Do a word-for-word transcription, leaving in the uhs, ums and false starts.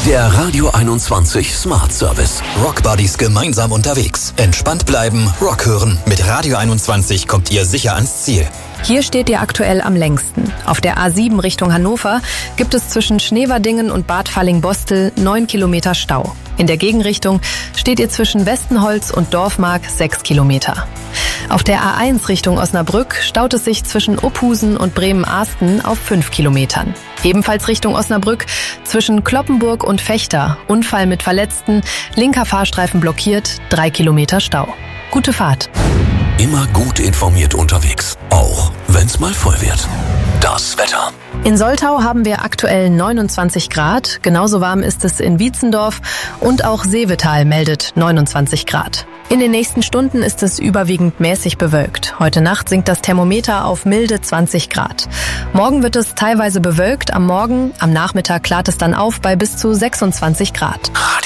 Der Radio einundzwanzig Smart Service. Rockbuddies gemeinsam unterwegs. Entspannt bleiben, Rock hören. Mit Radio einundzwanzig kommt ihr sicher ans Ziel. Hier steht ihr aktuell am längsten. Auf der A sieben Richtung Hannover gibt es zwischen Schneverdingen und Bad Falling-Bostel neun Kilometer Stau. In der Gegenrichtung steht ihr zwischen Westenholz und Dorfmark sechs Kilometer. Auf der A eins Richtung Osnabrück staut es sich zwischen Opphusen und Bremen-Ahsten auf fünf Kilometern. Ebenfalls Richtung Osnabrück zwischen Cloppenburg und Vechta. Unfall mit Verletzten, linker Fahrstreifen blockiert, drei Kilometer Stau. Gute Fahrt. Immer gut informiert unterwegs, auch wenn's mal voll wird. Das Wetter. In Soltau haben wir aktuell neunundzwanzig Grad. Genauso warm ist es in Wietzendorf und auch Seevetal meldet neunundzwanzig Grad. In den nächsten Stunden ist es überwiegend mäßig bewölkt. Heute Nacht sinkt das Thermometer auf milde zwanzig Grad. Morgen wird es teilweise bewölkt am Morgen, am Nachmittag klart es dann auf bei bis zu sechsundzwanzig Grad.